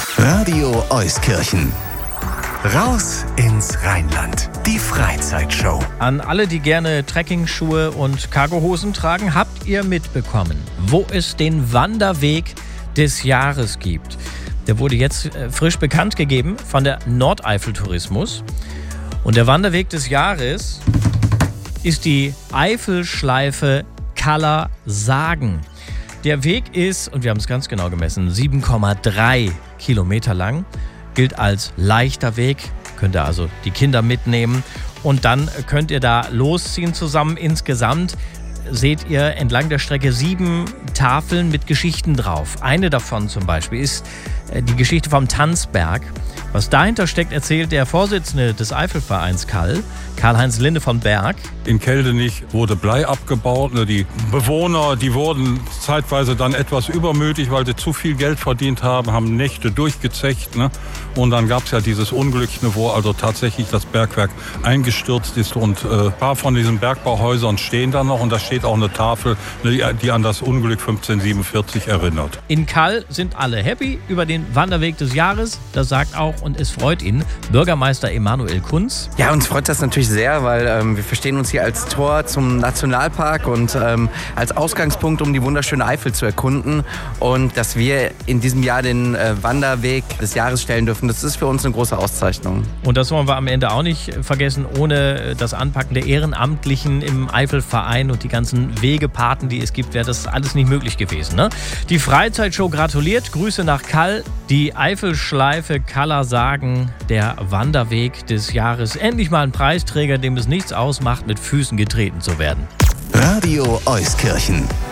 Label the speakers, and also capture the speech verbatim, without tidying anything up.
Speaker 1: Radio Euskirchen. Raus ins Rheinland. Die Freizeitshow.
Speaker 2: An alle, die gerne Trekkingschuhe und Cargohosen tragen, habt ihr mitbekommen, wo es den Wanderweg des Jahres gibt. Der wurde jetzt frisch bekannt gegeben von der Nordeifel Tourismus. Und der Wanderweg des Jahres ist die Eifelschleife Kaller Sagen. Der Weg ist, und wir haben es ganz genau gemessen, sieben Komma drei Kilometer lang. Gilt als leichter Weg, könnt ihr also die Kinder mitnehmen und dann könnt ihr da losziehen zusammen. Insgesamt seht ihr entlang der Strecke sieben Tafeln mit Geschichten drauf. Eine davon zum Beispiel ist die Geschichte vom Tanzberg. Was dahinter steckt, erzählt der Vorsitzende des Eifelvereins Kall, Karl-Heinz Linde von Berg.
Speaker 3: In Keldenich wurde Blei abgebaut. Die Bewohner, die wurden zeitweise dann etwas übermütig, weil sie zu viel Geld verdient haben, haben Nächte durchgezecht. Ne? Und dann gab es ja dieses Unglück, wo also tatsächlich das Bergwerk eingestürzt ist. Und äh, ein paar von diesen Bergbauhäusern stehen da noch. Und da steht auch eine Tafel, die an das Unglück fünfzehnhundertsiebenundvierzig erinnert.
Speaker 2: In Kall sind alle happy über den Wanderweg des Jahres. Das sagt auch, und es freut ihn, Bürgermeister Emanuel Kunz.
Speaker 4: Ja, uns freut das natürlich sehr, weil ähm, wir verstehen uns hier als Tor zum Nationalpark und ähm, als Ausgangspunkt, um die wunderschöne Eifel zu erkunden. Und dass wir in diesem Jahr den äh, Wanderweg des Jahres stellen dürfen, das ist für uns eine große Auszeichnung.
Speaker 2: Und das wollen wir am Ende auch nicht vergessen, ohne das Anpacken der Ehrenamtlichen im Eifelverein und die ganzen Wegepaten, die es gibt, wäre das alles nicht möglich gewesen. Ne? Die Freizeitshow gratuliert, Grüße nach Kall, die Eifelschleife Kaller Sagen, der Wanderweg des Jahres. Endlich mal ein Preisträger, dem es nichts ausmacht, mit Füßen getreten zu werden.
Speaker 1: Radio Euskirchen.